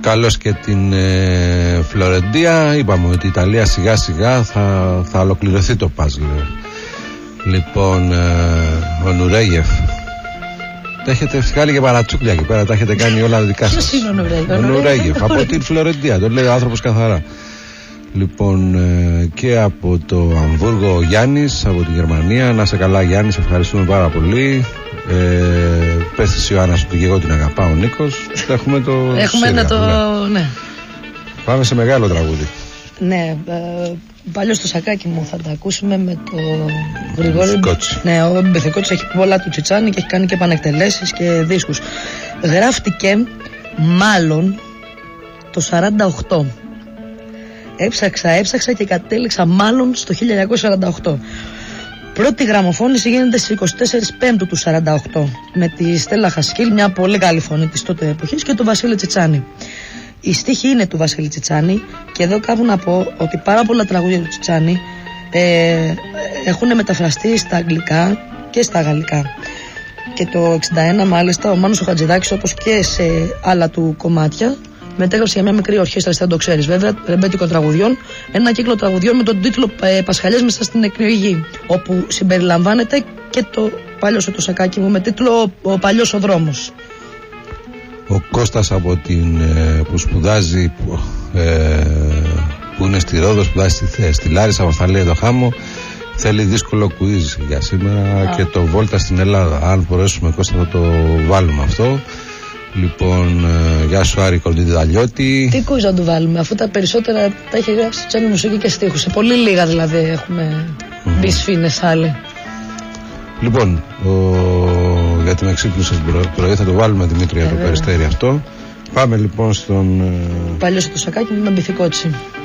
καλώς και την Φλωρεντία. Είπαμε ότι η Ιταλία σιγά σιγά θα ολοκληρωθεί το παζλ. Λοιπόν, ο Νουρέγεφ. Τα έχετε βγάλει και παρατσούκλια εκεί πέρα, τα έχετε κάνει όλα δικά σας. Ποιος είναι ο Νουρέγεφ, από την Φλωρεντία, το λέει ο άνθρωπος καθαρά. Λοιπόν, και από το Αμβούργο ο Γιάννης, από τη Γερμανία. Να σε καλά Γιάννη, σε ευχαριστούμε πάρα πολύ. Πες της Ιωάννας ότι και εγώ την αγαπάω, ο Νίκος. Έχουμε ναι. Πάμε σε μεγάλο τραγούδι. Ναι, παλιό στο σακάκι μου θα τα ακούσουμε με το Γρηγόρη. Ναι, ο Μπεθεκότσης έχει πολλά του Τσιτσάνι και έχει κάνει και επανεκτελέσεις και δίσκους. Γράφτηκε μάλλον το 48. Έψαξα και κατέληξα μάλλον στο 1948. Πρώτη γραμμοφώνηση γίνεται στις 24 Πέμπτου του 48 με τη Στέλλα Χασκίλ, μια πολύ καλή φωνή της τότε εποχής, και του Βασίλη Τσιτσάνι. Η στίχη είναι του Βασίλη Τσιτσάνι και εδώ κάπου να πω ότι πάρα πολλά τραγούδια του Τσιτσάνι έχουν μεταφραστεί στα αγγλικά και στα γαλλικά. Και το 61 μάλιστα ο Μάνος ο Χατζηδάκης, όπως και σε άλλα του κομμάτια, μετέγραψε για μια μικρή ορχήστρα, δεν το ξέρεις βέβαια, ρεμπέτικων τραγουδιών, ένα κύκλο τραγουδιών με τον τίτλο Πασχαλιές μέσα στην εκρηογή, όπου συμπεριλαμβάνεται και το παλιό το σακάκι μου με τίτλο Ο παλιός ο δρόμος. Ο Κώστας από που σπουδάζει, που είναι στη Ρόδο, σπουδάζει στη Λάρισα, μας θα λέει το χάμο. Θέλει δύσκολο quiz για σήμερα και το Βόλτα στην Ελλάδα. Αν μπορέσουμε, Κώστα, θα το βάλουμε αυτό. Λοιπόν, γεια σου Άρη Κορντιδαλιώτη. Τι quiz να του βάλουμε, αφού τα περισσότερα τα έχει γράψει Τσάνι μουσική και στίχους. Σε πολύ λίγα δηλαδή έχουμε μπει σφήνες άλλοι. Λοιπόν, γιατί με ξύπνησες πρωί, θα το βάλουμε Δημήτρη για το Περιστέρι αυτό. Πάμε λοιπόν στον παλιό το σακάκι με τον Μπηθικότσι.